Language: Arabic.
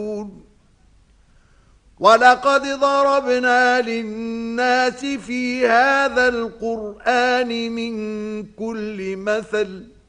وَلَقَدْ ضَرَبْنَا لِلنَّاسِ فِي هَذَا الْقُرْآنِ مِنْ كُلِّ مَثَلٍ